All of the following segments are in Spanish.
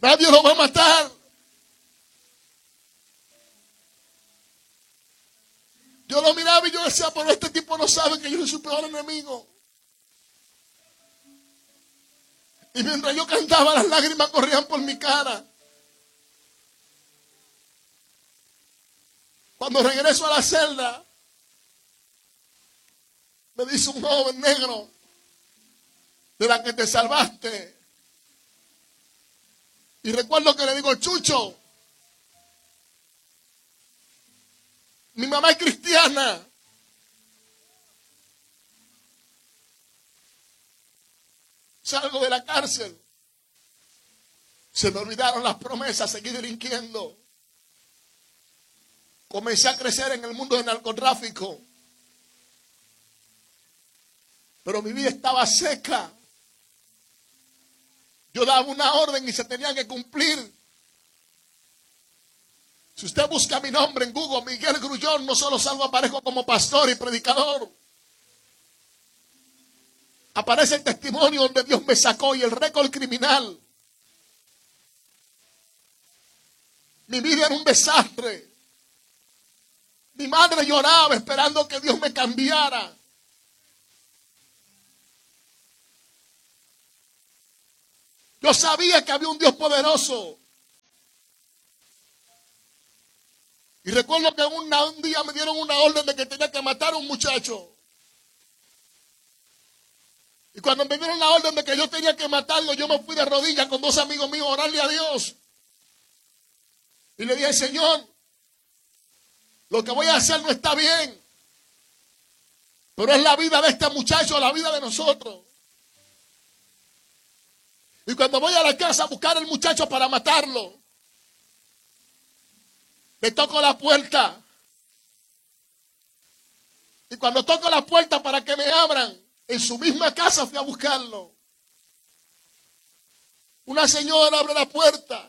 Nadie lo va a matar. Yo lo miraba y yo decía, pero este tipo no sabe que yo soy su peor enemigo. Y mientras yo cantaba, las lágrimas corrían por mi cara. Cuando regreso a la celda, me dice un joven negro, de la que te salvaste. Y recuerdo que le digo, Chucho, mi mamá es cristiana. Salgo de la cárcel. Se me olvidaron las promesas, seguí delinquiendo. Comencé a crecer en el mundo del narcotráfico. Pero mi vida estaba seca. Yo daba una orden y se tenía que cumplir. Si usted busca mi nombre en Google, Miguel Grullón, no solo salgo, aparezco como pastor y predicador. Aparece el testimonio donde Dios me sacó y el récord criminal. Mi vida era un desastre. Mi madre lloraba esperando que Dios me cambiara. Yo sabía que había un Dios poderoso. Y recuerdo que un día me dieron una orden de que tenía que matar a un muchacho. Y cuando me dieron la orden de que yo tenía que matarlo, yo me fui de rodillas con 2 amigos míos a orarle a Dios. Y le dije, Señor, lo que voy a hacer no está bien. Pero es la vida de este muchacho, la vida de nosotros. Y cuando voy a la casa a buscar al muchacho para matarlo, le toco la puerta. Y cuando toco la puerta para que me abran, en su misma casa fui a buscarlo. Una señora abre la puerta.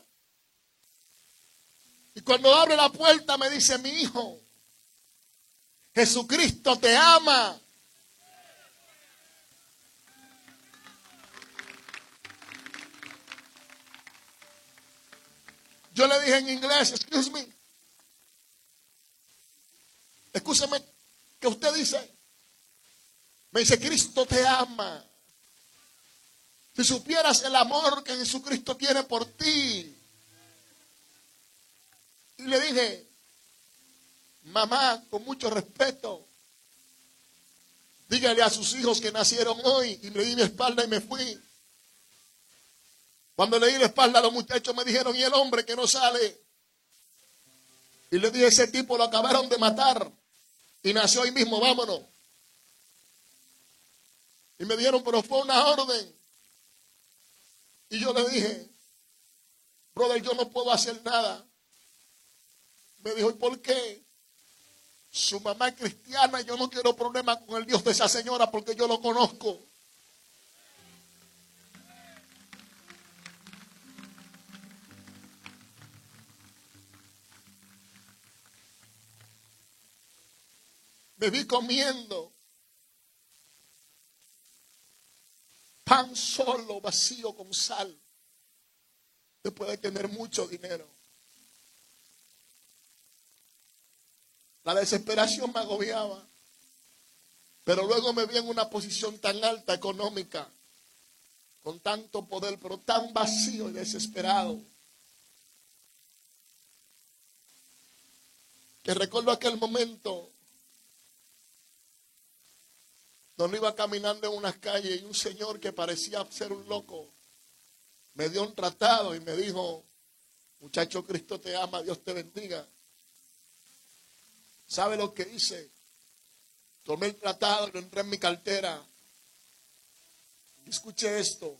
Y cuando abre la puerta me dice, mi hijo, Jesucristo te ama. Yo le dije en inglés, excuse me. Escúcheme, ¿qué usted dice? Me dice, Cristo te ama. Si supieras el amor que Jesucristo tiene por ti. Y le dije, mamá, con mucho respeto, dígale a sus hijos que nacieron hoy. Y le di mi espalda y me fui. Cuando le di la espalda a los muchachos me dijeron, ¿y el hombre que no sale? Y le dije, ese tipo lo acabaron de matar. Y nació hoy mismo, vámonos. Y me dijeron, pero fue una orden. Y yo le dije, brother, yo no puedo hacer nada. Me dijo, ¿y por qué? Su mamá es cristiana, yo no quiero problemas con el Dios de esa señora porque yo lo conozco. Me vi comiendo pan solo, vacío, con sal, después de tener mucho dinero. La desesperación me agobiaba. Pero luego me vi en una posición tan alta económica, con tanto poder, pero tan vacío y desesperado, que recuerdo aquel momento donde iba caminando en unas calles y un señor que parecía ser un loco me dio un tratado y me dijo, muchacho, Cristo te ama, Dios te bendiga. ¿Sabe lo que hice? Tomé el tratado, lo entré en mi cartera. Y escuché esto.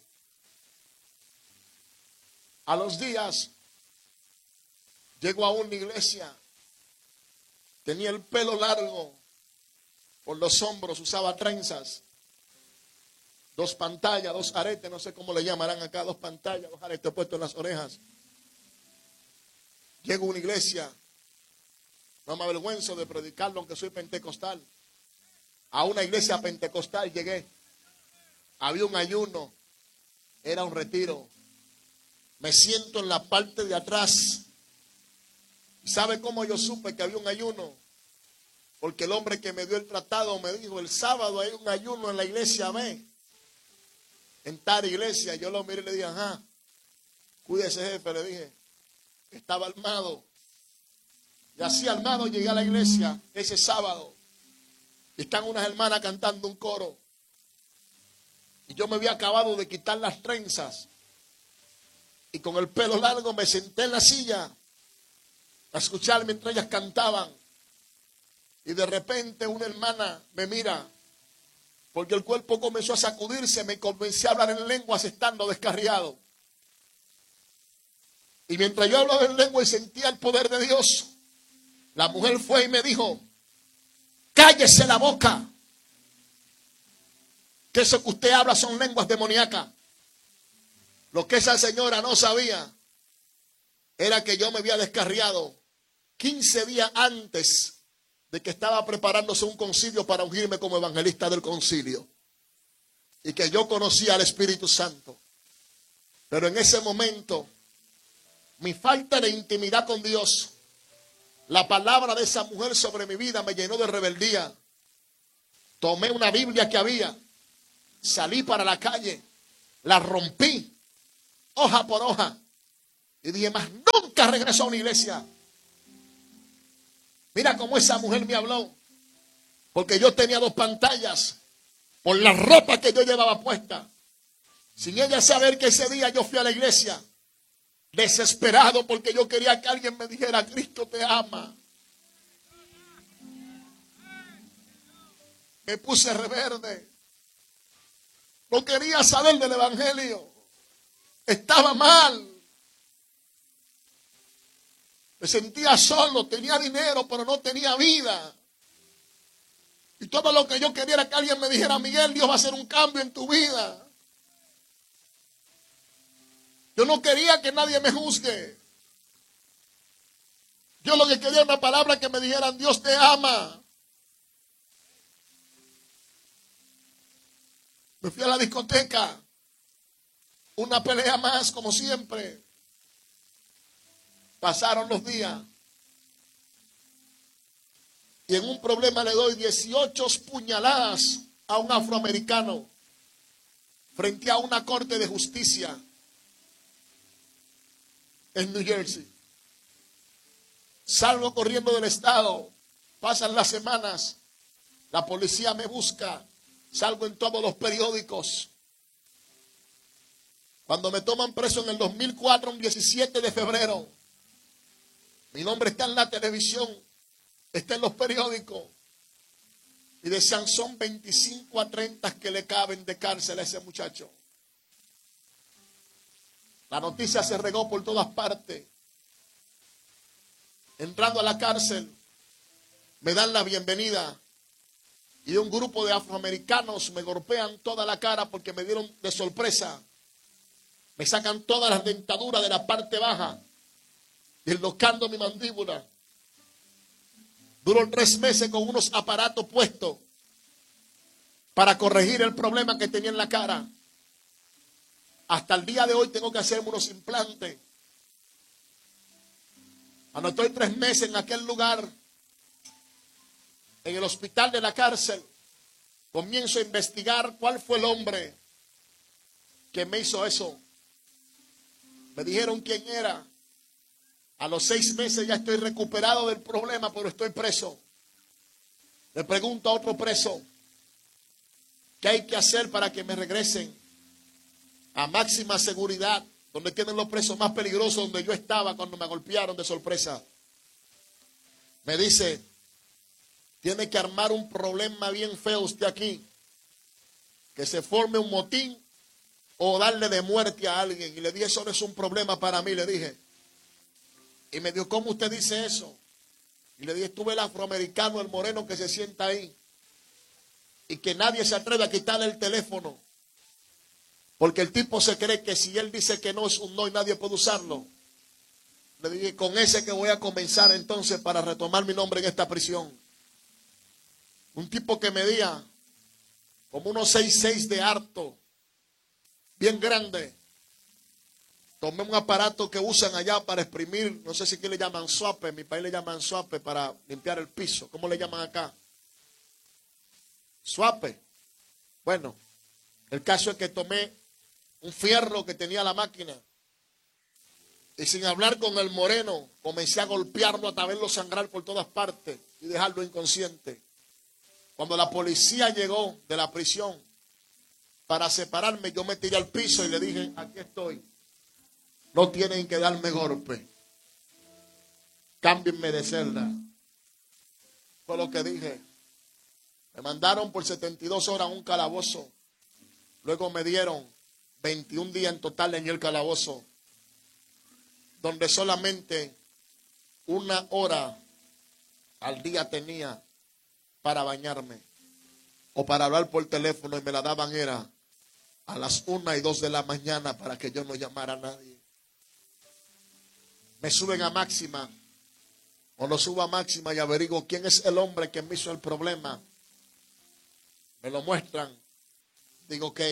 A los días, llego a una iglesia. Tenía el pelo largo por los hombros, usaba trenzas. 2 pantallas, 2 aretes, no sé cómo le llamarán acá, 2 pantallas, 2 aretes puestos en las orejas. Llego a una iglesia. No me avergüenzo de predicarlo aunque soy pentecostal. A una iglesia pentecostal llegué. Había un ayuno. Era un retiro. Me siento en la parte de atrás. ¿Sabe cómo yo supe que había un ayuno? Porque el hombre que me dio el tratado me dijo, el sábado hay un ayuno en la iglesia, ve. En tal iglesia. Yo lo miré y le dije, ajá, cuídese, jefe, le dije. Estaba armado. Y así armado llegué a la iglesia ese sábado. Y están unas hermanas cantando un coro. Y yo me había acabado de quitar las trenzas. Y con el pelo largo me senté en la silla a escuchar mientras ellas cantaban. Y de repente una hermana me mira, porque el cuerpo comenzó a sacudirse, me comencé a hablar en lenguas estando descarriado. Y mientras yo hablaba en lengua y sentía el poder de Dios, la mujer fue y me dijo, cállese la boca, que eso que usted habla son lenguas demoníacas. Lo que esa señora no sabía era que yo me había descarriado 15 días antes de que estaba preparándose un concilio para ungirme como evangelista del concilio. Y que yo conocía al Espíritu Santo. Pero en ese momento, mi falta de intimidad con Dios, la palabra de esa mujer sobre mi vida me llenó de rebeldía. Tomé una Biblia que había, salí para la calle, la rompí, hoja por hoja, y dije, más nunca regreso a una iglesia. Mira cómo esa mujer me habló, porque yo tenía 2 pantallas, por la ropa que yo llevaba puesta, sin ella saber que ese día yo fui a la iglesia, desesperado porque yo quería que alguien me dijera, Cristo te ama. Me puse reverde, no quería saber del evangelio, estaba mal. Me sentía solo, tenía dinero, pero no tenía vida. Y todo lo que yo quería era que alguien me dijera, Miguel, Dios va a hacer un cambio en tu vida. Yo no quería que nadie me juzgue. Yo lo que quería era una palabra que me dijeran, Dios te ama. Me fui a la discoteca. Una pelea más, como siempre. Pasaron los días. Y en un problema le doy 18 puñaladas a un afroamericano frente a una corte de justicia en New Jersey. Salgo corriendo del estado. Pasan las semanas. La policía me busca. Salgo en todos los periódicos. Cuando me toman preso en el 2004, un 17 de febrero, mi nombre está en la televisión, está en los periódicos. Y decían, son 25 a 30 que le caben de cárcel a ese muchacho. La noticia se regó por todas partes. Entrando a la cárcel, me dan la bienvenida. Y un grupo de afroamericanos me golpean toda la cara porque me dieron de sorpresa. Me sacan todas las dentaduras de la parte baja, dislocando mi mandíbula. Duró 3 meses con unos aparatos puestos para corregir el problema que tenía en la cara. Hasta el día de hoy tengo que hacerme unos implantes. Cuando estoy 3 meses en aquel lugar, en el hospital de la cárcel, comienzo a investigar cuál fue el hombre que me hizo eso. Me dijeron quién era. A los 6 meses ya estoy recuperado del problema, pero estoy preso. Le pregunto a otro preso, ¿qué hay que hacer para que me regresen a máxima seguridad, donde queden los presos más peligrosos, donde yo estaba cuando me golpearon de sorpresa? Me dice, tiene que armar un problema bien feo usted aquí, que se forme un motín o darle de muerte a alguien. Y le dije, eso no es un problema para mí, le dije. Y me dijo, ¿cómo usted dice eso? Y le dije, estuve el afroamericano, el moreno que se sienta ahí, y que nadie se atreve a quitarle el teléfono, porque el tipo se cree que si él dice que no es un no y nadie puede usarlo. Le dije, con ese que voy a comenzar entonces para retomar mi nombre en esta prisión. Un tipo que medía como unos 6'6" de harto, bien grande. Tomé un aparato que usan allá para exprimir, no sé si aquí le llaman suape, en mi país le llaman suape para limpiar el piso. ¿Cómo le llaman acá? Suape. Bueno, el caso es que tomé un fierro que tenía la máquina y sin hablar con el moreno, comencé a golpearlo hasta verlo sangrar por todas partes y dejarlo inconsciente. Cuando la policía llegó de la prisión para separarme, yo me tiré al piso y le dije, aquí estoy. No tienen que darme golpe. Cámbienme de celda. Fue lo que dije. Me mandaron por 72 horas a un calabozo. Luego me dieron 21 días en total en el calabozo, donde solamente 1 hora al día tenía para bañarme o para hablar por teléfono, y me la daban era a las 1 y 2 de la mañana para que yo no llamara a nadie. Me suben a máxima. Cuando subo a máxima y averiguo quién es el hombre que me hizo el problema, me lo muestran. Digo, ok.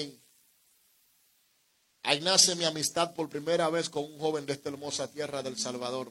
Ahí nace mi amistad por primera vez con un joven de esta hermosa tierra del Salvador.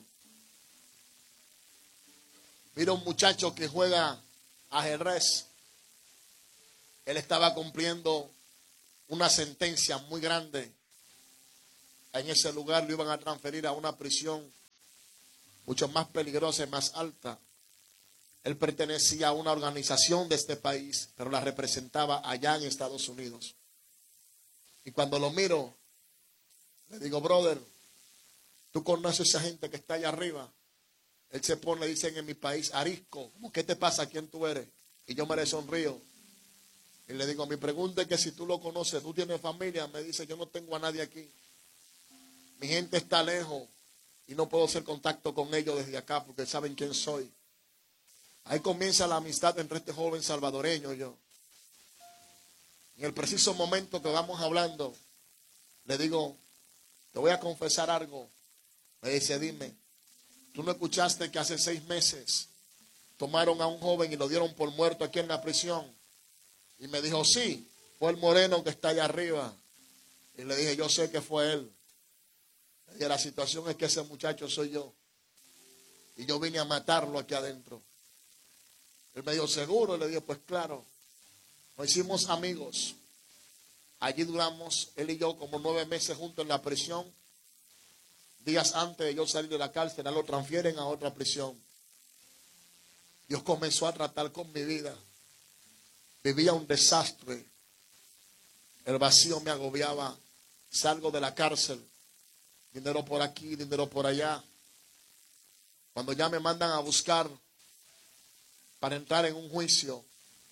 Mira un muchacho que juega ajedrez. Él estaba cumpliendo una sentencia muy grande. En ese lugar lo iban a transferir a una prisión mucho más peligrosa y más alta. Él pertenecía a una organización de este país, pero la representaba allá en Estados Unidos. Y cuando lo miro, le digo, brother, ¿tú conoces a esa gente que está allá arriba? Él se pone, dicen en mi país, arisco. ¿Qué te pasa? ¿Quién tú eres? Y yo me le sonrío. Y le digo, mi pregunta es que si tú lo conoces, ¿tú tienes familia? Me dice, yo no tengo a nadie aquí. Mi gente está lejos y no puedo hacer contacto con ellos desde acá porque saben quién soy. Ahí comienza la amistad entre este joven salvadoreño y yo. En el preciso momento que vamos hablando, le digo, te voy a confesar algo. Me dice, dime, ¿tú no escuchaste que hace 6 meses tomaron a un joven y lo dieron por muerto aquí en la prisión? Y me dijo, sí, fue el moreno que está allá arriba. Y le dije, yo sé que fue él. Le dije, la situación es que ese muchacho soy yo. Y yo vine a matarlo aquí adentro. Él me dijo, ¿seguro? Y le dije, pues claro. Nos hicimos amigos. Allí duramos, él y yo, como 9 meses juntos en la prisión. Días antes de yo salir de la cárcel, lo transfieren a otra prisión. Dios comenzó a tratar con mi vida. Vivía un desastre. El vacío me agobiaba. Salgo de la cárcel. Dinero por aquí, dinero por allá. Cuando ya me mandan a buscar para entrar en un juicio,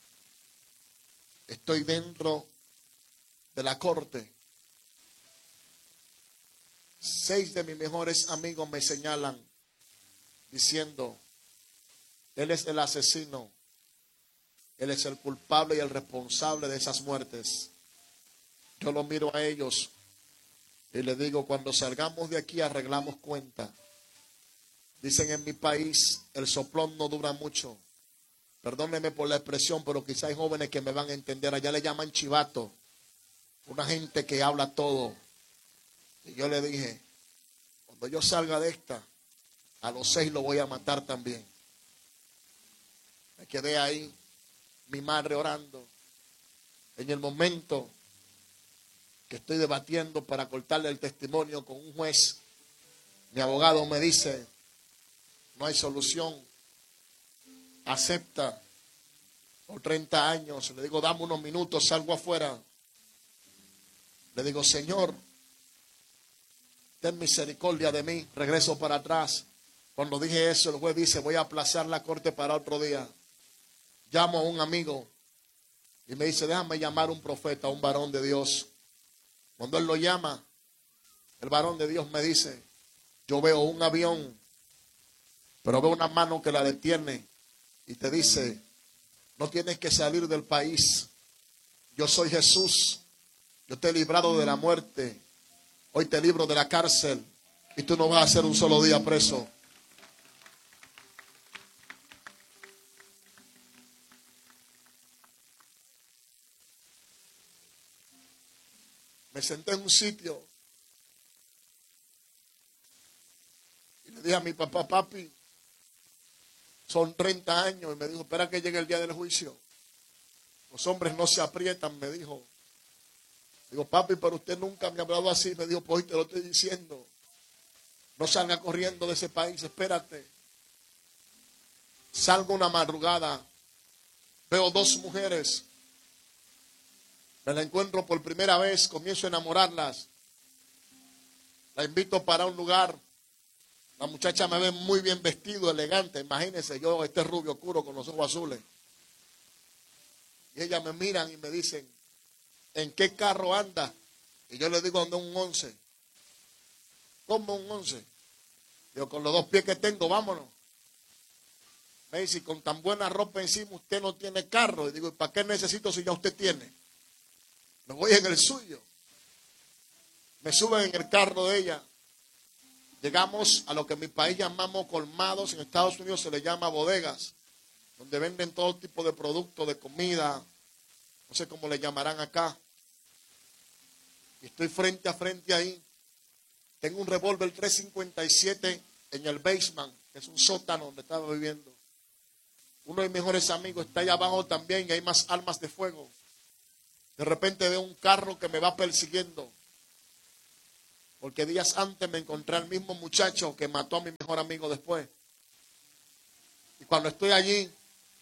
estoy dentro de la corte. 6 de mis mejores amigos me señalan diciendo, él es el asesino, él es el culpable y el responsable de esas muertes. Yo lo miro a ellos y les digo, cuando salgamos de aquí arreglamos cuenta. Dicen en mi país, el soplón no dura mucho. Perdónenme por la expresión, pero quizá hay jóvenes que me van a entender. Allá le llaman chivato. Una gente que habla todo. Y yo le dije, cuando yo salga de esta, a los 6 lo voy a matar también. Me quedé ahí, mi madre orando. En el momento que estoy debatiendo para cortarle el testimonio con un juez, mi abogado me dice, no hay solución, acepta por 30 años. Le digo, dame unos minutos, salgo afuera. Le digo, Señor, ten misericordia de mí. Regreso para atrás. Cuando dije eso, el juez dice, voy a aplazar la corte para otro día. Llamo a un amigo y me dice, déjame llamar a un profeta, un varón de Dios. Cuando él lo llama, el varón de Dios me dice, yo veo un avión, pero veo una mano que la detiene y te dice, no tienes que salir del país. Yo soy Jesús. Yo te he librado de la muerte. Hoy te libro de la cárcel. Y tú no vas a ser un solo día preso. Me senté en un sitio Le dije a mi papá, papi, son 30 años. Y me dijo, espera que llegue el día del juicio. Los hombres no se aprietan, me dijo. Digo, papi, pero usted nunca me ha hablado así. Me dijo, pues hoy te lo estoy diciendo. No salga corriendo de ese país, espérate. Salgo una madrugada, veo 2 mujeres. Me la encuentro por primera vez, comienzo a enamorarlas. La invito para un lugar. La muchacha me ve muy bien vestido, elegante. Imagínense, yo este rubio oscuro con los ojos azules. Y ellas me miran y me dicen, ¿en qué carro anda? Y yo le digo, ando un 11. ¿Cómo un 11? Digo, con los 2 pies que tengo, vámonos. Me dice, con tan buena ropa encima usted no tiene carro. Y digo, ¿y para qué necesito si ya usted tiene? Me voy en el suyo. Me suben en el carro de ella. Llegamos a lo que en mi país llamamos colmados. En Estados Unidos se le llama bodegas, donde venden todo tipo de productos, de comida. No sé cómo le llamarán acá. Y estoy frente a frente ahí. Tengo un revólver 357 en el basement, que es un sótano donde estaba viviendo. Uno de mis mejores amigos está allá abajo también y hay más armas de fuego. De repente veo un carro que me va persiguiendo. Porque días antes me encontré al mismo muchacho que mató a mi mejor amigo después. Y cuando estoy allí,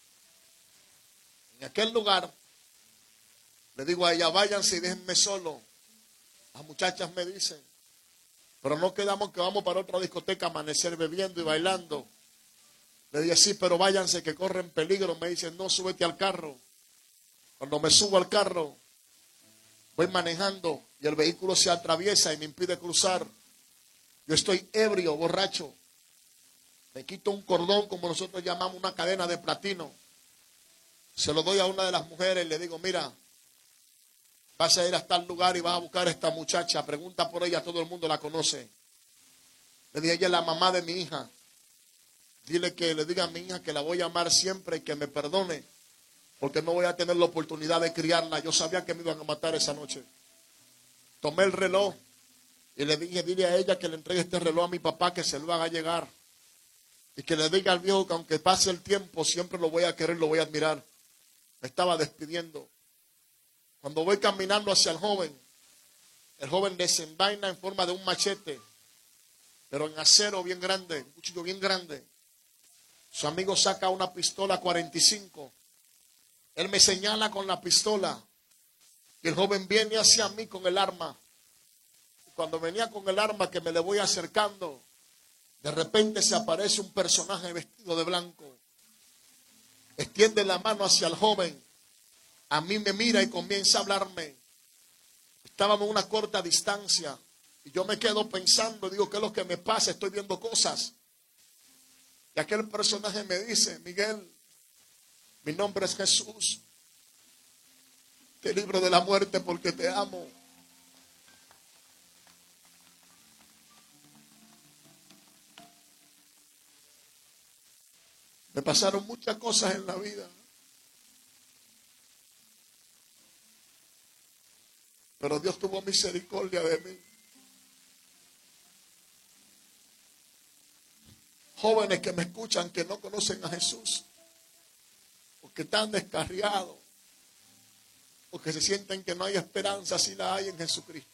en aquel lugar, le digo a ella, váyanse y déjenme solo. Las muchachas me dicen, pero no quedamos que vamos para otra discoteca a amanecer bebiendo y bailando. Le dije, sí, pero váyanse que corren peligro. Me dicen, no, súbete al carro. Cuando me subo al carro, voy manejando y el vehículo se atraviesa y me impide cruzar. Yo estoy ebrio, borracho. Me quito un cordón, como nosotros llamamos, una cadena de platino. Se lo doy a una de las mujeres y le digo, mira, vas a ir a tal lugar y vas a buscar a esta muchacha. Pregunta por ella, todo el mundo la conoce. Le dije, ella es la mamá de mi hija. Dile que le diga a mi hija que la voy a amar siempre y que me perdone, porque no voy a tener la oportunidad de criarla. Yo sabía que me iban a matar esa noche. Tomé el reloj y le dije, dile a ella que le entregue este reloj a mi papá, que se lo haga llegar. Y que le diga al viejo que aunque pase el tiempo, siempre lo voy a querer, lo voy a admirar. Me estaba despidiendo. Cuando voy caminando hacia el joven desenvaina en forma de un machete, pero en acero bien grande, un cuchillo bien grande. Su amigo saca una pistola 45. Él me señala con la pistola. Y el joven viene hacia mí con el arma. Y cuando venía con el arma que me le voy acercando, de repente se aparece un personaje vestido de blanco. Extiende la mano hacia el joven. A mí me mira y comienza a hablarme. Estábamos a una corta distancia. Y yo me quedo pensando, digo, ¿qué es lo que me pasa? Estoy viendo cosas. Y aquel personaje me dice, Miguel, mi nombre es Jesús. Te libro de la muerte porque te amo. Me pasaron muchas cosas en la vida. Pero Dios tuvo misericordia de mí. Jóvenes que me escuchan que no conocen a Jesús, porque están descarriados, porque se sienten que no hay esperanza si la hay en Jesucristo.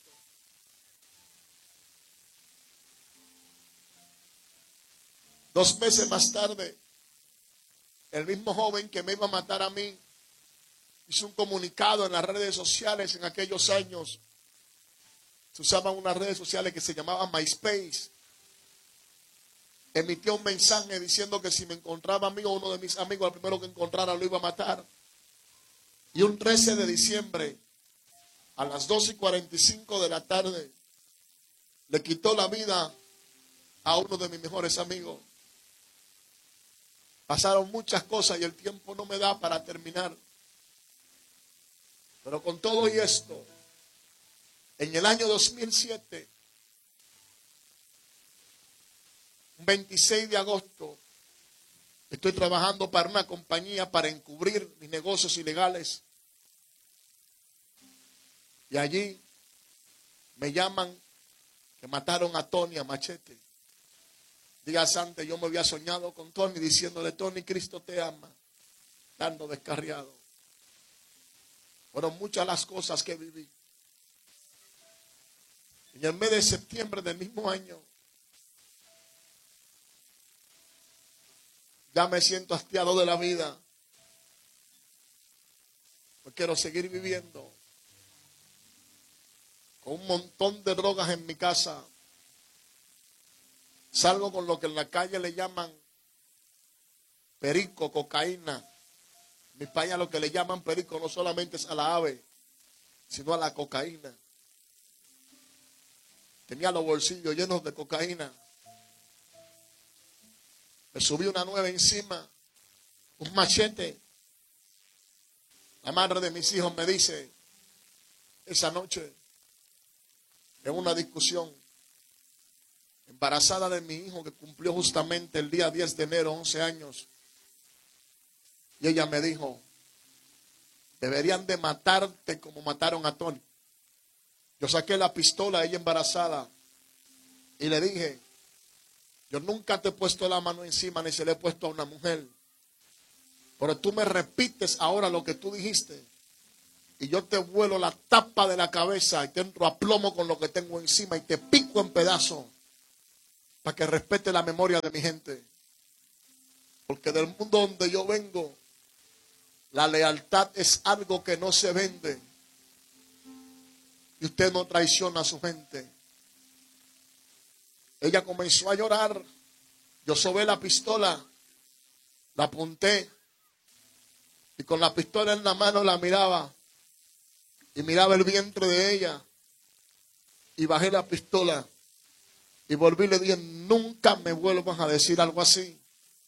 Dos meses más tarde, el mismo joven que me iba a matar a mí hizo un comunicado en las redes sociales. En aquellos años se usaban unas redes sociales que se llamaban MySpace. Emitió un mensaje diciendo que si me encontraba a mí o uno de mis amigos, al primero que encontrara lo iba a matar. Y un 13 de diciembre, a las 2:45 de la tarde, le quitó la vida a uno de mis mejores amigos. Pasaron muchas cosas y el tiempo no me da para terminar. Pero con todo y esto, en el año 2007, un 26 de agosto, estoy trabajando para una compañía para encubrir mis negocios ilegales. Y allí me llaman que mataron a Tony a machete. Días antes yo me había soñado con Tony diciéndole: Tony, Cristo te ama. Dando descarriado. Fueron muchas las cosas que viví. En el mes de septiembre del mismo año, ya me siento hastiado de la vida. No quiero seguir viviendo con un montón de drogas en mi casa. Salgo con lo que en la calle le llaman perico, cocaína. En mi país lo que le llaman perico no solamente es a la ave, sino a la cocaína. Tenía los bolsillos llenos de cocaína. Me subí una nueva encima, un machete. La madre de mis hijos me dice, esa noche, en una discusión, embarazada de mi hijo que cumplió justamente el día 10 de enero, 11 años. Y ella me dijo, deberían de matarte como mataron a Tony. Yo saqué la pistola, ella embarazada, y le dije, yo nunca te he puesto la mano encima ni se le he puesto a una mujer. Pero tú me repites ahora lo que tú dijiste. Y yo te vuelo la tapa de la cabeza y te entro a plomo con lo que tengo encima y te pico en pedazos. Para que respete la memoria de mi gente. Porque del mundo donde yo vengo, la lealtad es algo que no se vende. Y usted no traiciona a su gente. Ella comenzó a llorar. Yo sobé la pistola, la apunté y con la pistola en la mano la miraba. Y miraba el vientre de ella. Y bajé la pistola. Y volví y le dije, nunca me vuelvas a decir algo así.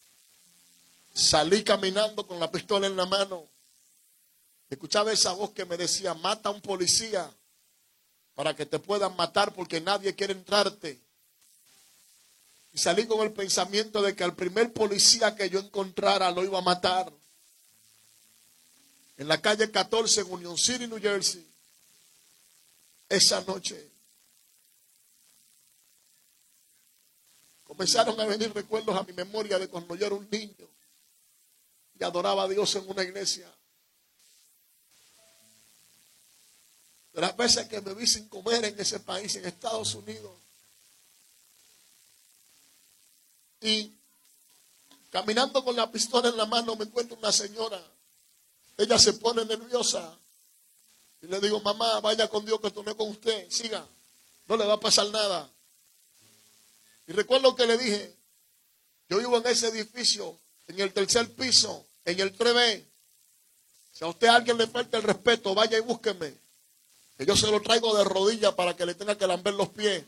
Salí caminando con la pistola en la mano. Escuchaba esa voz que me decía, mata a un policía para que te puedan matar porque nadie quiere entrarte. Y salí con el pensamiento de que al primer policía que yo encontrara lo iba a matar. En la calle 14 en Union City, New Jersey. Esa noche comenzaron a venir recuerdos a mi memoria de cuando yo era un niño y adoraba a Dios en una iglesia. De las veces que me vi sin comer en ese país, en Estados Unidos. Y caminando con la pistola en la mano me encuentro una señora. Ella se pone nerviosa. Y le digo, mamá, vaya con Dios que esto no es con usted. Siga, no le va a pasar nada. Y recuerdo que le dije, yo vivo en ese edificio, en el tercer piso, en el 3B. Si a usted a alguien le falta el respeto, vaya y búsqueme. Que yo se lo traigo de rodillas para que le tenga que lamber los pies.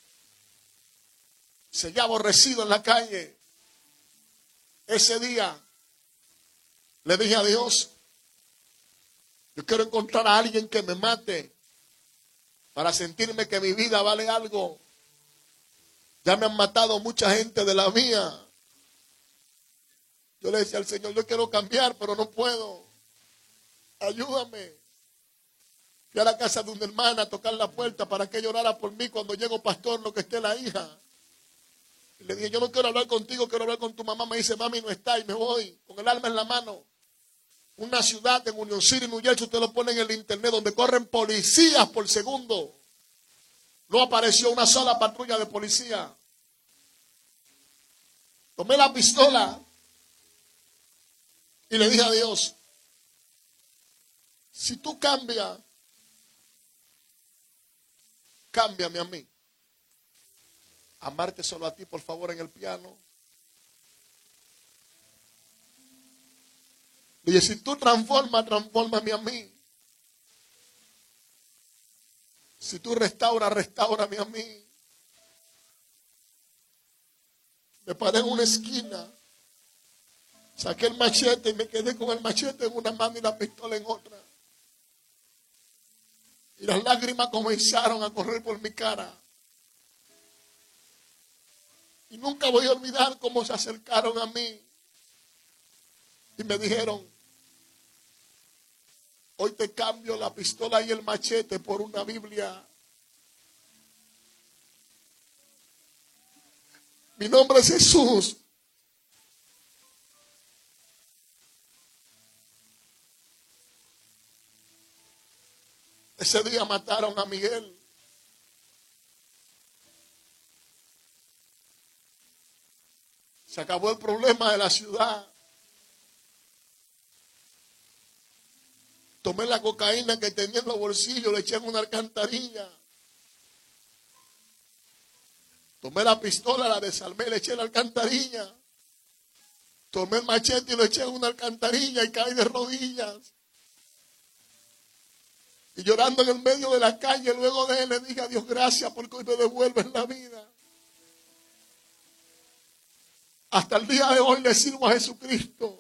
Seguía aborrecido en la calle. Ese día le dije a Dios, yo quiero encontrar a alguien que me mate para sentirme que mi vida vale algo. Ya me han matado mucha gente de la mía. Yo le decía al Señor, yo quiero cambiar, pero no puedo. Ayúdame. Fui a la casa de una hermana a tocar la puerta para que llorara por mí cuando llego, pastor, lo que esté la hija. Y le dije, yo no quiero hablar contigo, quiero hablar con tu mamá. Me dice, mami, no está, y me voy con el alma en la mano. Una ciudad en Union City, New Jersey, usted lo pone en el internet, donde corren policías por segundo. No apareció una sola patrulla de policía. Tomé la pistola y le dije a Dios, si tú cambias, cámbiame a mí. Amarte solo a ti, por favor, en el piano. Le dije, si tú transfórmame a mí. Si tú restáurame a mí. Me paré en una esquina. Saqué el machete y me quedé con el machete en una mano y la pistola en otra. Y las lágrimas comenzaron a correr por mi cara. Y nunca voy a olvidar cómo se acercaron a mí. Y me dijeron, hoy te cambio la pistola y el machete por una Biblia. Mi nombre es Jesús. Ese día mataron a Miguel. Se acabó el problema de la ciudad. Tomé la cocaína que tenía en los bolsillos, le eché en una alcantarilla. Tomé la pistola, la desarmé, le eché en la alcantarilla. Tomé el machete y lo eché en una alcantarilla y caí de rodillas. Y llorando en el medio de la calle, luego de él, le dije a Dios, gracias porque hoy me devuelves la vida. Hasta el día de hoy le sirvo a Jesucristo.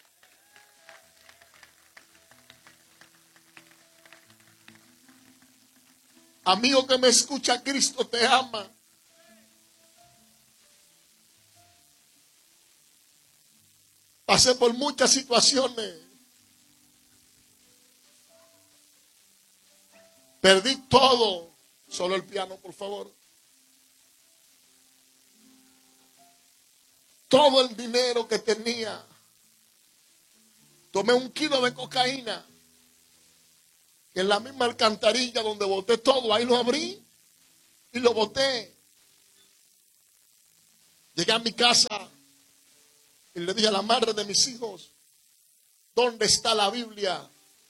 Amigo que me escucha, Cristo te ama. Pasé por muchas situaciones. Perdí todo. Solo el piano, por favor. Todo el dinero que tenía. Tomé 1 kilo de cocaína. En la misma alcantarilla donde boté todo. Ahí lo abrí y lo boté. Llegué a mi casa y le dije a la madre de mis hijos, ¿dónde está la Biblia?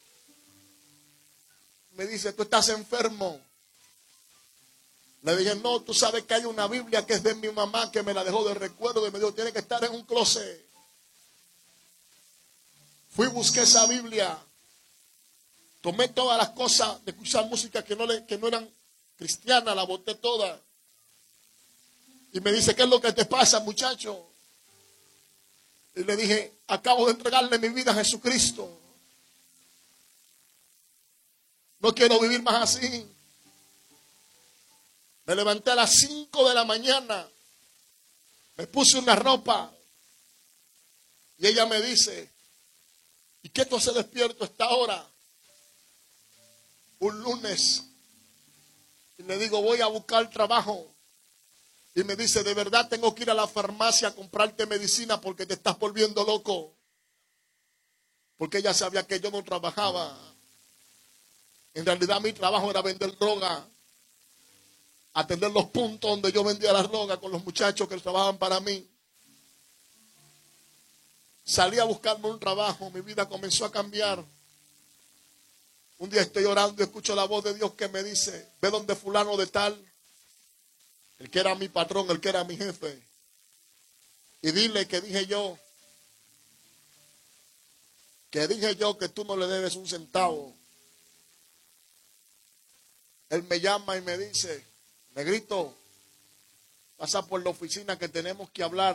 Me dice, tú estás enfermo. Le dije, no, tú sabes que hay una Biblia que es de mi mamá, que me la dejó de recuerdo, y me dijo, tiene que estar en un closet. Fui y busqué esa Biblia. Tomé todas las cosas de escuchar música que no eran cristianas, la boté todas. Y me dice, ¿qué es lo que te pasa, muchacho? Y le dije, acabo de entregarle mi vida a Jesucristo. No quiero vivir más así. Me levanté a las 5 de la mañana. Me puse una ropa. Y ella me dice, ¿y qué tú haces despierto a esta hora? Un lunes. Y le digo, voy a buscar trabajo. Y me dice, de verdad tengo que ir a la farmacia a comprarte medicina porque te estás volviendo loco. Porque ella sabía que yo no trabajaba. En realidad mi trabajo era vender droga. Atender los puntos donde yo vendía la droga con los muchachos que trabajaban para mí. Salí a buscarme un trabajo, mi vida comenzó a cambiar. Un día estoy orando y escucho la voz de Dios que me dice, ve donde fulano de tal, el que era mi patrón, el que era mi jefe, y dile que dije yo que tú no le debes un centavo. Él me llama y me dice, negrito, pasa por la oficina que tenemos que hablar.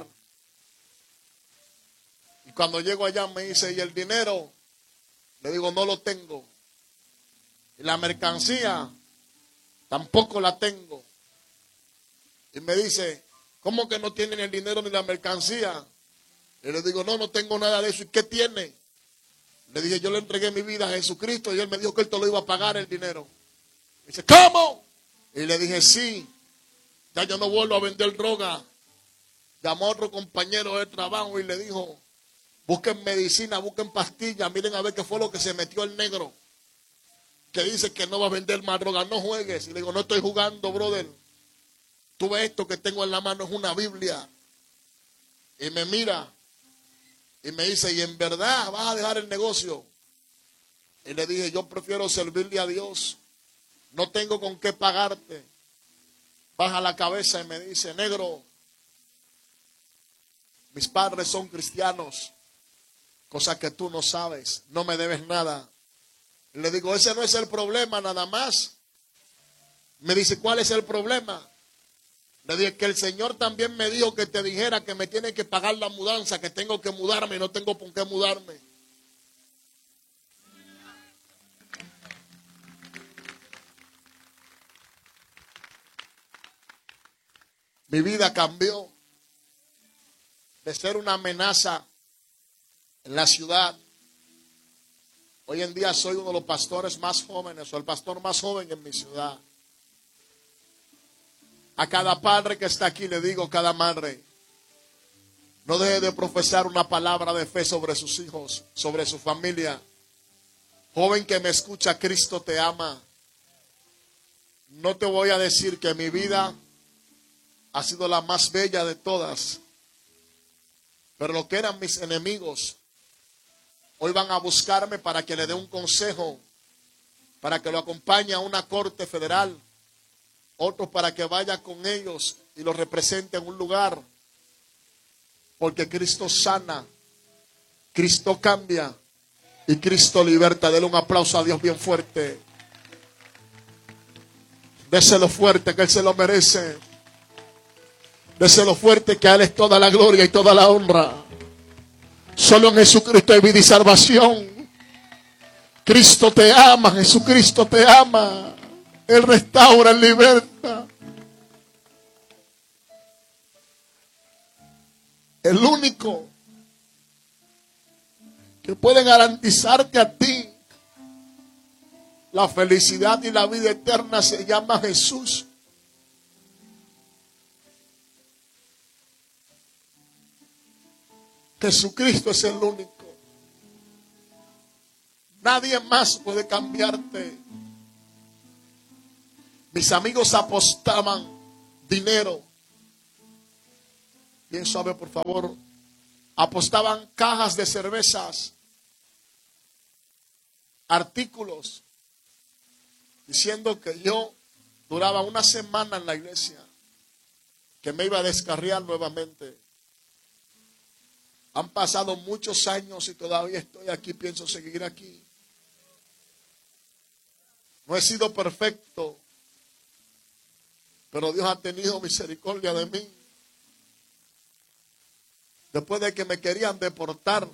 Y cuando llego allá me dice, ¿y el dinero? Le digo, no lo tengo. Y la mercancía, tampoco la tengo. Y me dice, ¿cómo que no tienen el dinero ni la mercancía? Y le digo, no tengo nada de eso. ¿Y qué tiene? Le dije, yo le entregué mi vida a Jesucristo y él me dijo que él te lo iba a pagar el dinero. Dice, ¿cómo? Y le dije, sí, ya yo no vuelvo a vender droga. Llamó a otro compañero de trabajo y le dijo, busquen medicina, busquen pastillas, miren a ver qué fue lo que se metió el negro, que dice que no va a vender más droga, no juegues. Y le digo, no estoy jugando, brother. Tú ves esto que tengo en la mano, es una Biblia. Y me mira y me dice, ¿y en verdad vas a dejar el negocio? Y le dije, yo prefiero servirle a Dios. No tengo con qué pagarte. Baja la cabeza y me dice, negro, mis padres son cristianos, cosa que tú no sabes, no me debes nada. Y le digo, ese no es el problema nada más. Me dice, ¿cuál es el problema? Le dije que el Señor también me dijo que te dijera que me tiene que pagar la mudanza, que tengo que mudarme y no tengo por qué mudarme. Mi vida cambió de ser una amenaza en la ciudad. Hoy en día soy uno de los pastores más jóvenes, o el pastor más joven en mi ciudad. A cada padre que está aquí le digo, cada madre, No deje de profesar una palabra de fe sobre sus hijos, sobre su familia. Joven que me escucha, Cristo te ama. No te voy a decir que mi vida ha sido la más bella de todas, pero lo que eran mis enemigos, hoy van a buscarme para que le dé un consejo, para que lo acompañe a una corte federal, otros para que vaya con ellos y lo represente en un lugar, porque Cristo sana, Cristo cambia y Cristo liberta. Dele un aplauso a Dios bien fuerte. Déselo fuerte, que Él se lo merece. Déselo fuerte, que a Él es toda la gloria y toda la honra. Solo en Jesucristo hay vida y salvación. Cristo te ama, Jesucristo te ama. Él restaura, Él liberta. El único que puede garantizarte a ti la felicidad y la vida eterna se llama Jesús. Jesucristo es el único. Nadie más puede cambiarte. Mis amigos apostaban dinero. Bien suave, por favor. Apostaban cajas de cervezas, artículos, diciendo que yo duraba una semana en la iglesia, que me iba a descarriar nuevamente. Han pasado muchos años y todavía estoy aquí, pienso seguir aquí. No he sido perfecto, pero Dios ha tenido misericordia de mí. Después de que me querían deportarme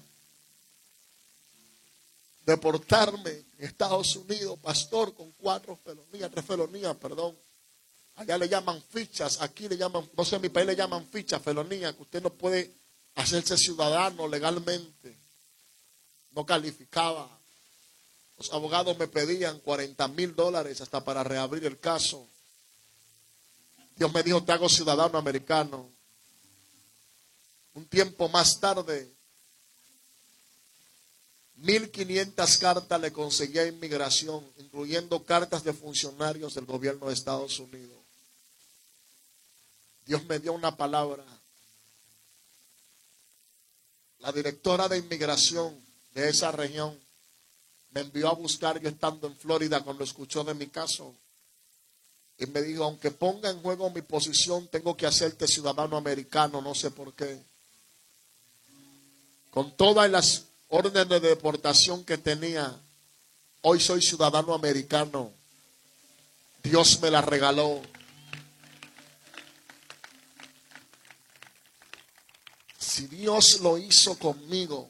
en Estados Unidos, pastor, con 3 felonías, perdón. Allá le llaman fichas, aquí le llaman, no sé, en mi país le llaman fichas, felonías, que usted no puede hacerse ciudadano legalmente. No calificaba. Los abogados me pedían $40,000 hasta para reabrir el caso. Dios me dijo, te hago ciudadano americano. Un tiempo más tarde, 1,500 cartas le conseguí a inmigración, incluyendo cartas de funcionarios del gobierno de Estados Unidos. Dios me dio una palabra. La directora de inmigración de esa región me envió a buscar yo estando en Florida cuando escuchó de mi caso. Y me dijo, aunque ponga en juego mi posición, tengo que hacerte ciudadano americano, no sé por qué. Con todas las órdenes de deportación que tenía, hoy soy ciudadano americano. Dios me la regaló. Si Dios lo hizo conmigo,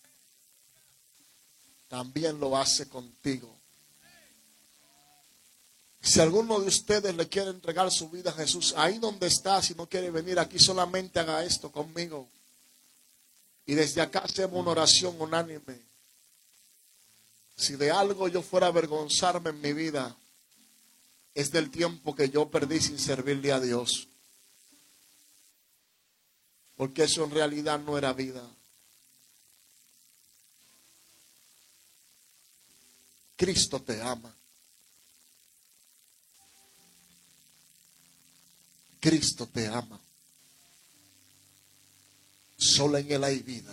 también lo hace contigo. Si alguno de ustedes le quiere entregar su vida a Jesús, ahí donde está, si no quiere venir aquí, solamente haga esto conmigo. Y desde acá hacemos una oración unánime. Si de algo yo fuera a avergonzarme en mi vida, es del tiempo que yo perdí sin servirle a Dios. Porque eso en realidad no era vida. Cristo te ama. Cristo te ama. Solo en Él hay vida.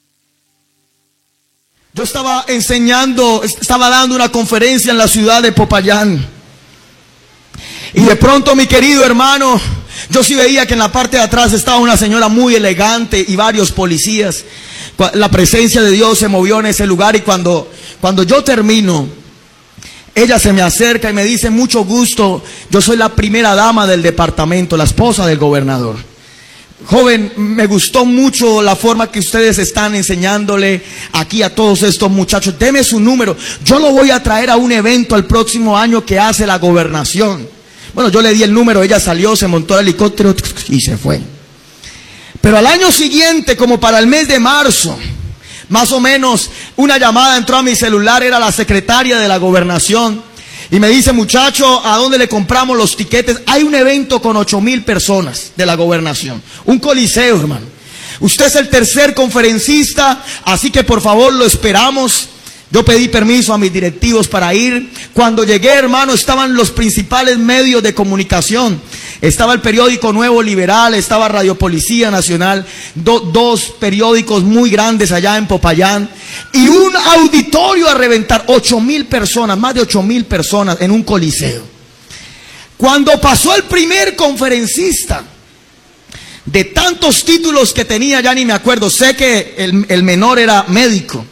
Yo estaba dando una conferencia en la ciudad de Popayán. Y de pronto, mi querido hermano, yo sí veía que en la parte de atrás estaba una señora muy elegante y varios policías. La presencia de Dios se movió en ese lugar y cuando yo termino, ella se me acerca y me dice, mucho gusto, yo soy la primera dama del departamento, la esposa del gobernador. Joven, me gustó mucho la forma que ustedes están enseñándole aquí a todos estos muchachos. Deme su número, yo lo voy a traer a un evento el próximo año que hace la gobernación. Bueno, yo le di el número, ella salió, se montó al helicóptero y se fue. Pero al año siguiente, como para el mes de marzo, más o menos, una llamada entró a mi celular, era la secretaria de la gobernación, y me dice, muchacho, ¿a dónde le compramos los tiquetes? Hay un evento con 8,000 personas de la gobernación, un coliseo, hermano. Usted es el tercer conferencista, así que por favor lo esperamos. Yo pedí permiso a mis directivos para ir. Cuando llegué, hermano, estaban los principales medios de comunicación. Estaba el periódico Nuevo Liberal, estaba Radio Policía Nacional, dos periódicos muy grandes allá en Popayán. Y un auditorio a reventar, 8,000 personas, más de 8,000 personas en un coliseo. Cuando pasó el primer conferencista, de tantos títulos que tenía, ya ni me acuerdo, sé que el menor era médico.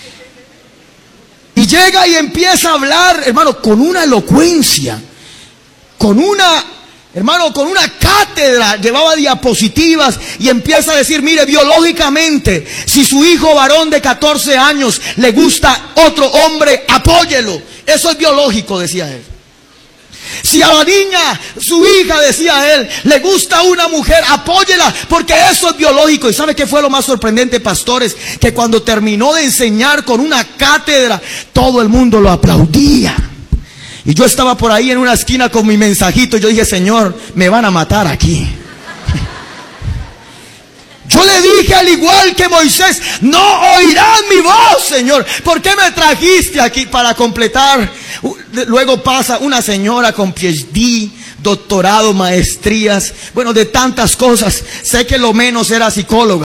Y llega y empieza a hablar, hermano, con una elocuencia, con una cátedra, llevaba diapositivas y empieza a decir, mire, biológicamente, si su hijo varón de 14 años le gusta otro hombre, apóyelo. Eso es biológico, decía él. Si a la niña, su hija, decía él, le gusta una mujer, apóyela, porque eso es biológico. ¿Y sabe qué fue lo más sorprendente, pastores? Que cuando terminó de enseñar con una cátedra, todo el mundo lo aplaudía. Y yo estaba por ahí en una esquina con mi mensajito. Yo dije, Señor, me van a matar aquí. Yo le dije, al igual que Moisés, no oirán mi voz, Señor. ¿Por qué me trajiste aquí? Para completar. Luego pasa una señora con PhD, doctorado, maestrías, bueno, de tantas cosas. Sé que lo menos era psicóloga.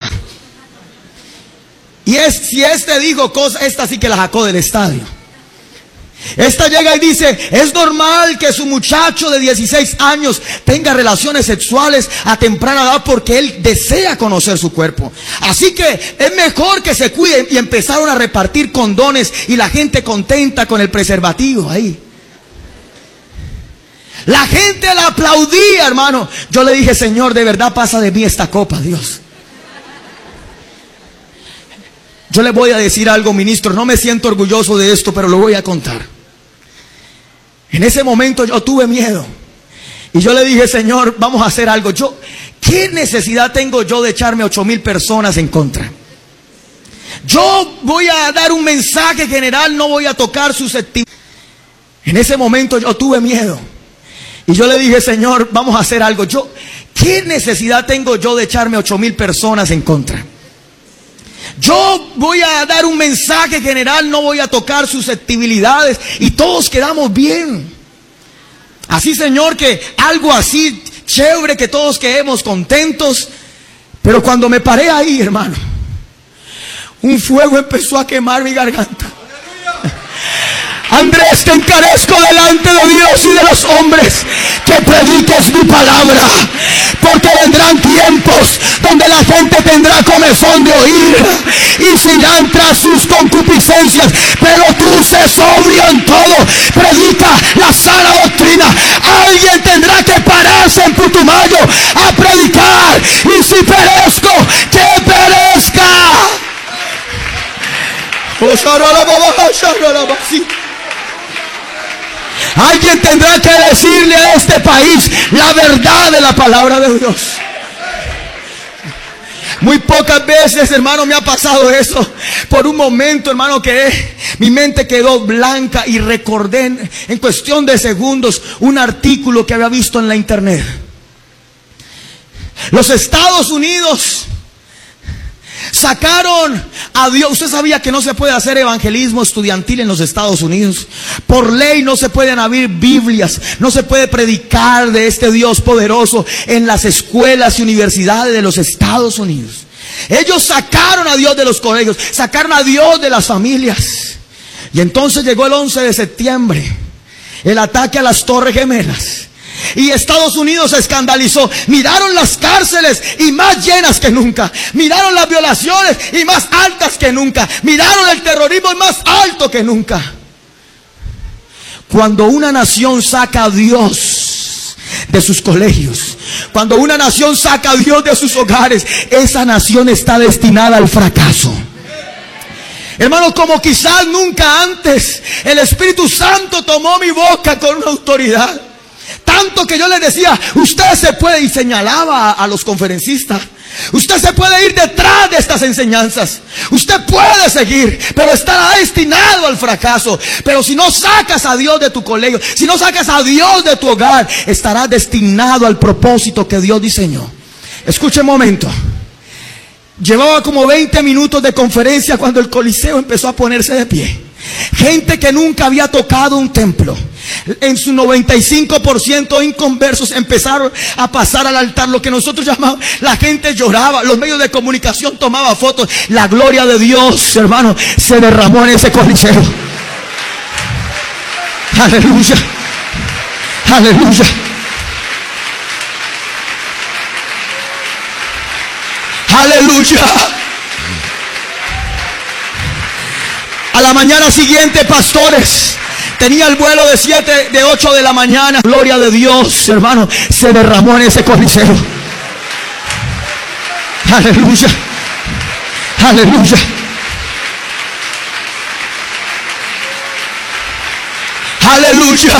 Y si este dijo cosas, esta sí que la sacó del estadio. Esta llega y dice, es normal que su muchacho de 16 años tenga relaciones sexuales a temprana edad porque él desea conocer su cuerpo. Así que es mejor que se cuiden. Y empezaron a repartir condones y la gente contenta con el preservativo ahí. La gente la aplaudía, hermano. Yo le dije, Señor, de verdad pasa de mí esta copa, Dios. Yo le voy a decir algo, ministro, no me siento orgulloso de esto, pero lo voy a contar. En ese momento yo tuve miedo. Y yo le dije, Señor, vamos a hacer algo. ¿Qué necesidad tengo yo de echarme 8,000 personas en contra? Yo voy a dar un mensaje general, no voy a tocar susceptibilidad. En ese momento yo tuve miedo. Y yo le dije, Señor, vamos a hacer algo. ¿Qué necesidad tengo yo de echarme 8,000 personas en contra? Yo voy a dar un mensaje general, no voy a tocar susceptibilidades y todos quedamos bien. Así, Señor, que algo así chévere, que todos quedemos contentos. Pero cuando me paré ahí, hermano, un fuego empezó a quemar mi garganta. Andrés, te encarezco delante de Dios y de los hombres que prediques mi palabra, porque vendrán tiempos donde la gente tendrá comezón de oír y se irán tras sus concupiscencias, pero tú sé sobrio en todo, predica la sana doctrina. Alguien tendrá que pararse en Putumayo a predicar, y si perezco, que perezca. Alguien tendrá que decirle a este país la verdad de la palabra de Dios. Muy pocas veces, hermano, me ha pasado eso. Por un momento, hermano, mi mente quedó blanca y recordé en cuestión de segundos un artículo que había visto en la internet. Los Estados Unidos sacaron a Dios. Usted sabía que no se puede hacer evangelismo estudiantil en los Estados Unidos. Por ley no se pueden abrir Biblias, no se puede predicar de este Dios poderoso en las escuelas y universidades de los Estados Unidos. Ellos sacaron a Dios de los colegios, sacaron a Dios de las familias. Y entonces llegó el 11 de septiembre, el ataque a las Torres Gemelas. Y Estados Unidos se escandalizó. Miraron las cárceles y más llenas que nunca. Miraron las violaciones y más altas que nunca. Miraron el terrorismo y más alto que nunca. Cuando una nación saca a Dios de sus colegios, cuando una nación saca a Dios de sus hogares, esa nación está destinada al fracaso. Hermano, como quizás nunca antes, el Espíritu Santo tomó mi boca con una autoridad. Tanto que yo les decía, usted se puede, y señalaba a los conferencistas, usted se puede ir detrás de estas enseñanzas, usted puede seguir, pero estará destinado al fracaso. Pero si no sacas a Dios de tu colegio, si no sacas a Dios de tu hogar, estarás destinado al propósito que Dios diseñó. Escuche un momento. Llevaba como 20 minutos de conferencia cuando el Coliseo empezó a ponerse de pie. Gente que nunca había tocado un templo, en su 95% inconversos, empezaron a pasar al altar. Lo que nosotros llamamos, la gente lloraba, los medios de comunicación tomaban fotos. La gloria de Dios, hermano, se derramó en ese Coliseo. Aleluya, aleluya. Aleluya. A la mañana siguiente, pastores, tenía el vuelo de 8 de la mañana. Gloria de Dios, hermano, se derramó en ese Coliseo. Aleluya, aleluya. Aleluya.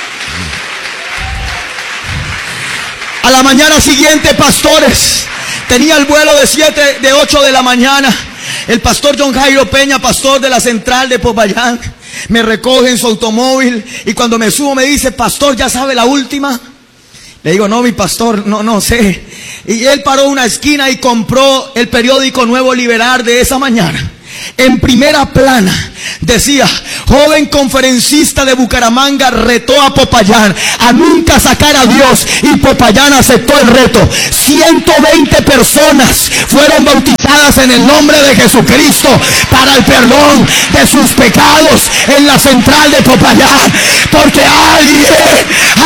A la mañana siguiente, pastores, tenía el vuelo de 8 de la mañana. El pastor John Jairo Peña, pastor de la central de Popayán, me recoge en su automóvil y cuando me subo me dice: pastor, ¿ya sabe la última? Le digo: no, mi pastor, no sé. Y él paró una esquina y compró el periódico Nuevo Liberal de esa mañana. En primera plana decía: joven conferencista de Bucaramanga retó a Popayán a nunca sacar a Dios, y Popayán aceptó el reto. 120 personas fueron bautizadas en el nombre de Jesucristo para el perdón de sus pecados en la central de Popayán. Porque alguien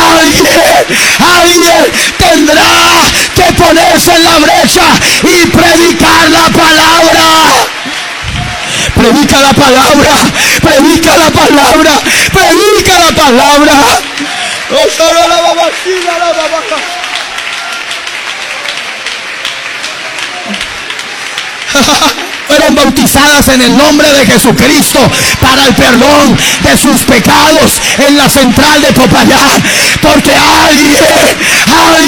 tendrá que ponerse en la brecha y predicar la palabra. Predica la palabra, predica la palabra, predica la palabra. Fueron bautizadas en el nombre de Jesucristo para el perdón de sus pecados en la central de Popayán. Porque alguien